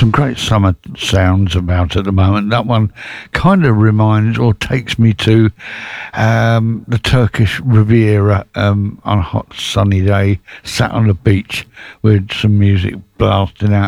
some great summer sounds about at the moment. That one kind of reminds or takes me to the Turkish Riviera on a hot sunny day, sat on the beach with some music blasting out.